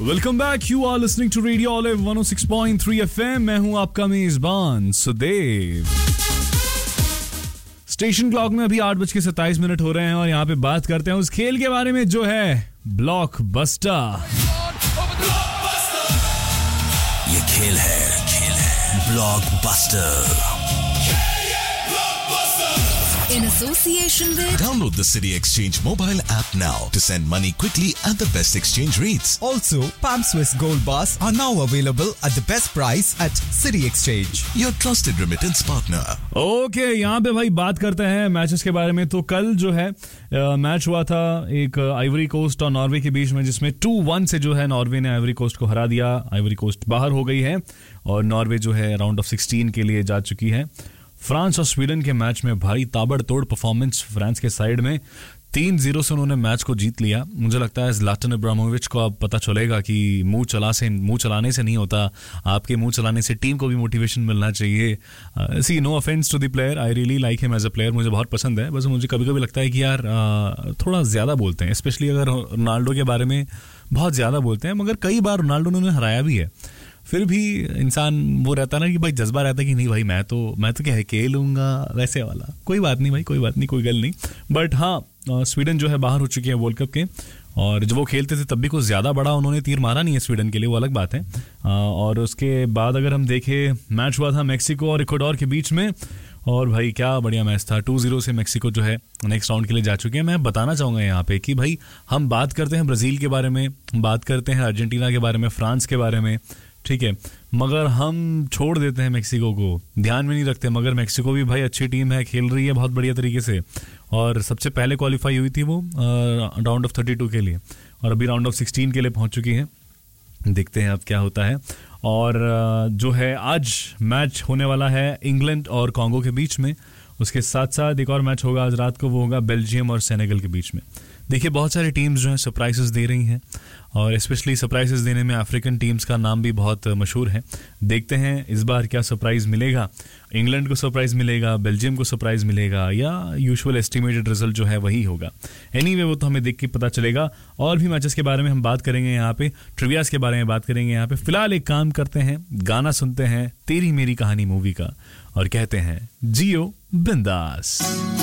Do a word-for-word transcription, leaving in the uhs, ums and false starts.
Welcome back. You are listening to radio olive one O six point three FM. मैं हूं आपका मेजबान Sudev. Station clock में अभी आठ बज के सत्ताईस मिनट हो रहे हैं और यहाँ पे बात करते हैं उस खेल के बारे में जो है ब्लॉकबस्टर. ये खेल है खेल है blockbuster. In association with Download the City Exchange mobile app now to send money quickly at the best exchange rates. Also, Palm Swiss Gold Bars are now available at the best price at City Exchange. Your trusted remittance partner. Okay okay, यहाँ पे भाई बात करते हैं matches के बारे में. तो कल जो है मैच हुआ था एक आइवरी कोस्ट और नॉर्वे के बीच में, जिसमें टू वन से जो है नॉर्वे ने आइवरी कोस्ट को हरा दिया. आइवरी कोस्ट बाहर हो गई है और नॉर्वे जो है राउंड ऑफ सिक्सटीन के लिए जा चुकी है. फ्रांस और स्वीडन के मैच में भारी ताबड़तोड़ परफॉर्मेंस फ्रांस के साइड में. तीन जीरो से उन्होंने मैच को जीत लिया. मुझे लगता है ज़्लाटन इब्राहिमोविच को अब पता चलेगा कि मुंह चला से मुंह चलाने से नहीं होता, आपके मुंह चलाने से टीम को भी मोटिवेशन मिलना चाहिए. सी no offence to the player, I really like him as a player, मुझे बहुत पसंद है. बस मुझे कभी कभी लगता है कि यार uh, थोड़ा ज़्यादा बोलते हैं, स्पेशली अगर रोनाल्डो के बारे में बहुत ज़्यादा बोलते हैं. मगर कई बार रोनाल्डो ने उन्हें हराया भी है. फिर भी इंसान वो रहता ना कि भाई जज्बा रहता कि नहीं भाई मैं तो मैं तो क्या है खेलूंगा वैसे वाला. कोई बात नहीं भाई, कोई बात नहीं, कोई गल नहीं. बट हाँ, स्वीडन जो है बाहर हो चुकी है वर्ल्ड कप के. और जब वो खेलते थे तब भी कुछ ज़्यादा बड़ा उन्होंने तीर मारा नहीं है स्वीडन के लिए, वो अलग बात है. और उसके बाद अगर हम देखें, मैच हुआ था मेक्सिको और इक्वाडोर के बीच में. और भाई क्या बढ़िया मैच था. टू जीरो से मेक्सिको जो है नेक्स्ट राउंड के लिए जा चुके हैं. मैं बताना चाहूँगा यहाँ पे कि भाई हम बात करते हैं ब्राज़ील के बारे में, बात करते हैं अर्जेंटीना के बारे में, फ्रांस के बारे में, ठीक है, मगर हम छोड़ देते हैं मेक्सिको को, ध्यान में नहीं रखते. मगर मेक्सिको भी भाई अच्छी टीम है, खेल रही है बहुत बढ़िया तरीके से. और सबसे पहले क्वालिफाई हुई थी वो राउंड ऑफ थर्टी टू के लिए और अभी राउंड ऑफ सिक्सटीन के लिए पहुंच चुकी है. देखते हैं अब क्या होता है. और जो है आज मैच होने वाला है इंग्लैंड और कॉन्गो के बीच में. उसके साथ साथ एक और मैच होगा आज रात को, वो होगा बेल्जियम और सेनेगल के बीच में. देखिए बहुत सारी टीम्स जो हैं सरप्राइजेस दे रही हैं और स्पेशली सरप्राइजेस देने में अफ्रीकन टीम्स का नाम भी बहुत मशहूर है. देखते हैं इस बार क्या सरप्राइज़ मिलेगा. इंग्लैंड को सरप्राइज़ मिलेगा, बेल्जियम को सरप्राइज़ मिलेगा, या यूजुअल एस्टिमेटेड रिजल्ट जो है वही होगा. एनीवे वो तो हमें देख के पता चलेगा. और भी मैचेस के बारे में हम बात करेंगे यहाँ पे, ट्रिवियास के बारे में बात करेंगे यहाँ पे. फिलहाल एक काम करते हैं, गाना सुनते हैं तेरी मेरी कहानी मूवी का और कहते हैं जियो बिंदास.